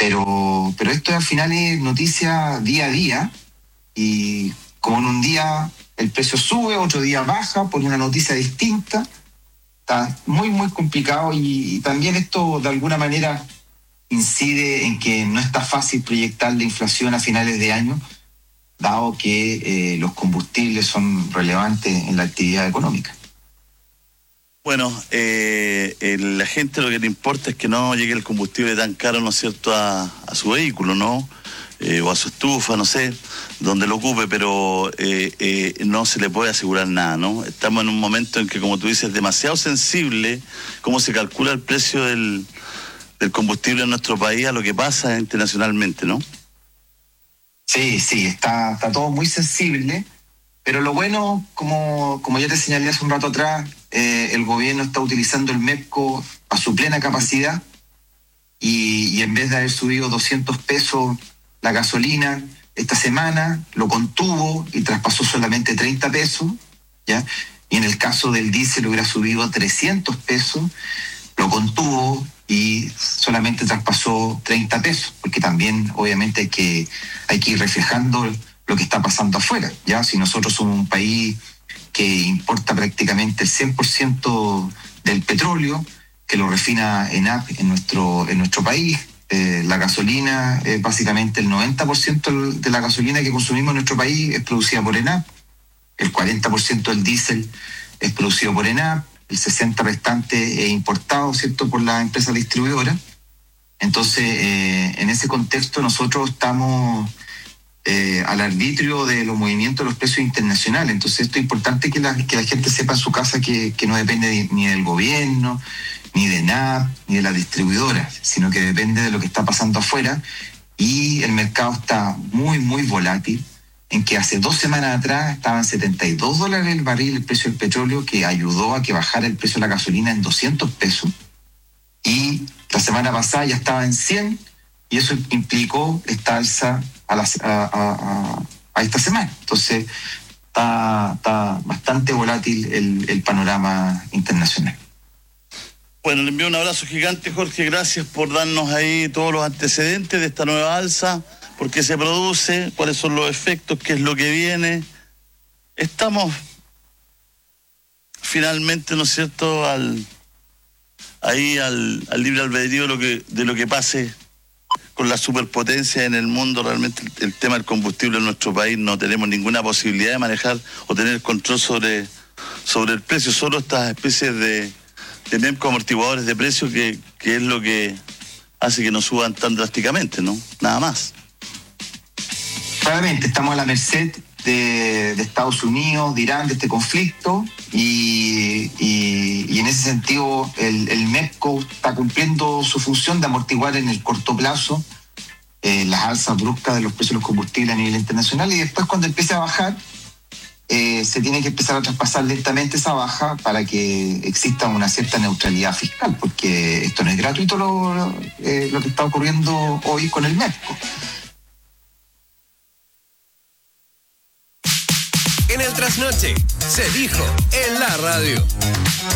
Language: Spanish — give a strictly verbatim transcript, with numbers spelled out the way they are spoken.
Pero, pero esto al final es noticia día a día, y como en un día el precio sube, otro día baja por una noticia distinta, está muy, muy complicado, y, y también esto de alguna manera incide en que no está fácil proyectar la inflación a finales de año, dado que eh, los combustibles son relevantes en la actividad económica. Bueno, eh, eh, la gente lo que le importa es que no llegue el combustible tan caro, ¿no es cierto?, a, a su vehículo, ¿no? Eh, o a su estufa, no sé, donde lo ocupe, pero eh, eh, no se le puede asegurar nada, ¿no? Estamos en un momento en que, como tú dices, es demasiado sensible cómo se calcula el precio del, del combustible en nuestro país a lo que pasa internacionalmente, ¿no? Sí, sí, está, está todo muy sensible, pero lo bueno, como, como ya te señalé hace un rato atrás, eh, el gobierno está utilizando el MEPCO a su plena capacidad, y, y en vez de haber subido doscientos pesos la gasolina esta semana, lo contuvo y traspasó solamente treinta pesos, ¿ya? Y en el caso del diésel hubiera subido trescientos pesos, lo contuvo y solamente traspasó treinta pesos, porque también obviamente hay que, hay que ir reflejando lo que está pasando afuera, ¿ya? Si nosotros somos un país que importa prácticamente el cien por ciento del petróleo, que lo refina ENAP en nuestro, en nuestro país, eh, la gasolina, eh, básicamente el noventa por ciento de la gasolina que consumimos en nuestro país es producida por ENAP, el cuarenta por ciento del diésel es producido por ENAP, el sesenta por ciento restante es importado, ¿cierto?, por la empresa distribuidora. Entonces, eh, en ese contexto nosotros estamos eh, al arbitrio de los movimientos de los precios internacionales. Entonces, esto es importante que la, que la gente sepa en su casa que, que no depende de, ni del gobierno, ni de ENAP, ni de la distribuidora, sino que depende de lo que está pasando afuera, y el mercado está muy, muy volátil, en que hace dos semanas atrás estaban setenta y dos dólares el barril el precio del petróleo, que ayudó a que bajara el precio de la gasolina en doscientos pesos, y la semana pasada ya estaba en cien, y eso implicó esta alza a, la, a, a, a esta semana. Entonces está, está bastante volátil el, el panorama internacional. Bueno, le envío un abrazo gigante, Jorge, gracias por darnos ahí todos los antecedentes de esta nueva alza, por qué se produce, cuáles son los efectos, qué es lo que viene. Estamos finalmente, ¿no es cierto?, al ahí al, al libre albedrío de lo que, de lo que pase con la superpotencia en el mundo. Realmente el, el tema del combustible en nuestro país no tenemos ninguna posibilidad de manejar o tener control sobre, sobre el precio, solo estas especies de, de MEPCO amortiguadores de precios que, que es lo que hace que no suban tan drásticamente, ¿no? Nada más. Claramente estamos a la merced de, de Estados Unidos, de Irán, de este conflicto, y, y, y en ese sentido el, el MEPCO está cumpliendo su función de amortiguar en el corto plazo eh, las alzas bruscas de los precios de los combustibles a nivel internacional, y después, cuando empiece a bajar, eh, se tiene que empezar a traspasar lentamente esa baja para que exista una cierta neutralidad fiscal, porque esto no es gratuito lo, lo, eh, lo que está ocurriendo hoy con el MEPCO. En el trasnoche se dijo en la radio.